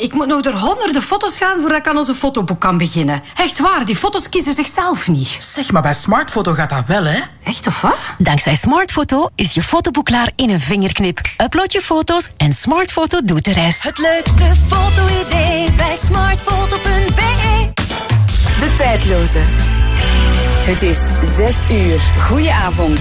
ik moet nog door honderden foto's gaan voordat ik aan onze fotoboek kan beginnen. Echt waar, die foto's kiezen zichzelf niet. Zeg, maar bij Smartfoto gaat dat wel, hè? Echt of wat? Dankzij Smartfoto is je fotoboek klaar in een vingerknip. Upload je foto's en Smartfoto doet de rest. Het leukste foto-idee bij smartfoto.be. De tijdloze. Het is 6 uur. Goedenavond.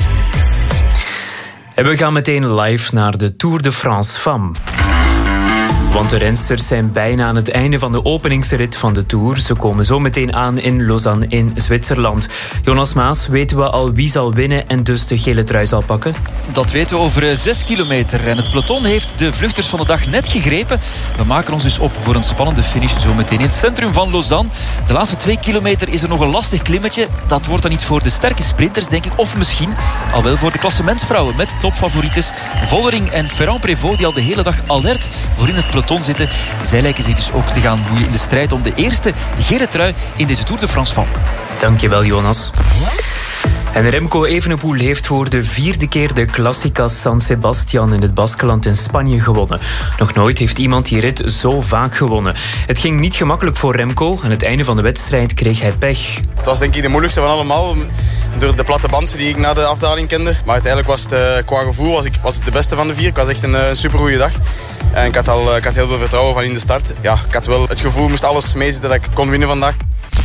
En we gaan meteen live naar de Tour de France Femmes. Want de rensters zijn bijna aan het einde van de openingsrit van de Tour. Ze komen zo meteen aan in Lausanne in Zwitserland. Jonas Maas, weten we al wie zal winnen en dus de gele trui zal pakken? Dat weten we over 6 kilometer. En het peloton heeft de vluchters van de dag net gegrepen. We maken ons dus op voor een spannende finish zo meteen in het centrum van Lausanne. De laatste 2 kilometer is er nog een lastig klimmetje. Dat wordt dan iets voor de sterke sprinters, denk ik. Of misschien al wel voor de klassementsvrouwen met topfavorites Vollering en Ferrand-Prévot, die al de hele dag alert voor in het peloton zitten. Zij lijken zich dus ook te gaan moeien in de strijd om de eerste gele trui in deze Tour de France Femmes. Dankjewel, Jonas. En Remco Evenepoel heeft voor de 4e keer de Classica San Sebastian in het Baskenland in Spanje gewonnen. Nog nooit heeft iemand die rit zo vaak gewonnen. Het ging niet gemakkelijk voor Remco. Aan het einde van de wedstrijd kreeg hij pech. Het was denk ik de moeilijkste van allemaal. Door de platte band die ik na de afdaling kende. Maar uiteindelijk was het qua gevoel was het de beste van de 4. Het was echt een supergoeie dag. En ik had heel veel vertrouwen van in de start. Ja, ik had wel het gevoel, moest alles meezitten dat ik kon winnen vandaag.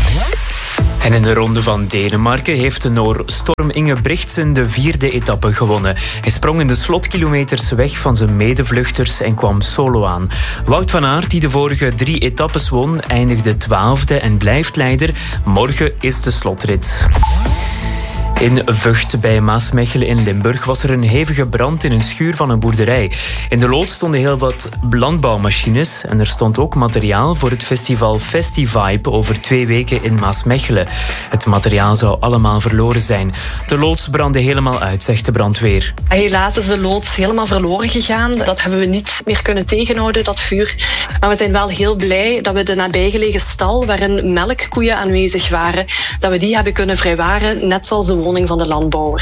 En in de ronde van Denemarken heeft de Noor Storm Ingebrigtsen de 4e etappe gewonnen. Hij sprong in de slotkilometers weg van zijn medevluchters en kwam solo aan. Wout van Aert, die de vorige 3 etappes won, eindigde 12e en blijft leider. Morgen is de slotrit. In Vught bij Maasmechelen in Limburg was er een hevige brand in een schuur van een boerderij. In de loods stonden heel wat landbouwmachines en er stond ook materiaal voor het festival Festivibe over 2 weken in Maasmechelen. Het materiaal zou allemaal verloren zijn. De loods brandde helemaal uit, zegt de brandweer. Helaas is de loods helemaal verloren gegaan. Dat hebben we niet meer kunnen tegenhouden, dat vuur. Maar we zijn wel heel blij dat we de nabijgelegen stal, waarin melkkoeien aanwezig waren, dat we die hebben kunnen vrijwaren, net zoals de woning van de landbouwer.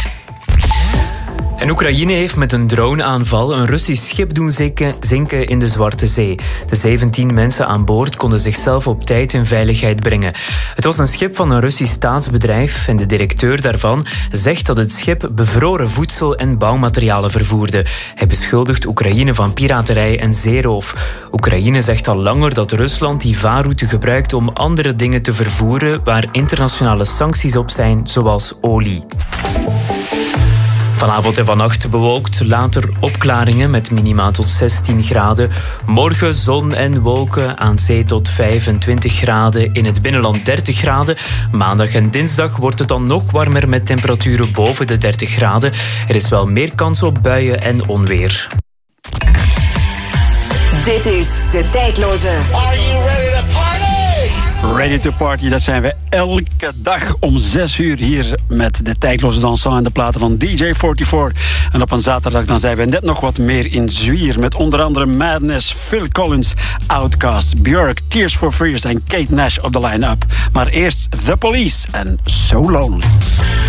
En Oekraïne heeft met een droneaanval een Russisch schip doen zinken in de Zwarte Zee. De 17 mensen aan boord konden zichzelf op tijd in veiligheid brengen. Het was een schip van een Russisch staatsbedrijf en de directeur daarvan zegt dat het schip bevroren voedsel en bouwmaterialen vervoerde. Hij beschuldigt Oekraïne van piraterij en zeeroof. Oekraïne zegt al langer dat Rusland die vaarroute gebruikt om andere dingen te vervoeren waar internationale sancties op zijn, zoals olie. Vanavond en vannacht bewolkt, later opklaringen met minima tot 16 graden. Morgen zon en wolken, aan zee tot 25 graden, in het binnenland 30 graden. Maandag en dinsdag wordt het dan nog warmer met temperaturen boven de 30 graden. Er is wel meer kans op buien en onweer. Dit is De Tijdloze. Are you ready to party? Ready to party, dat zijn we elke dag om 6 uur hier met De Tijdloze Dansant en de platen van DJ44. En op een zaterdag dan zijn we net nog wat meer in zwier met onder andere Madness, Phil Collins, Outkast, Björk, Tears for Fears en Kate Nash op de line-up. Maar eerst The Police en So Lonely.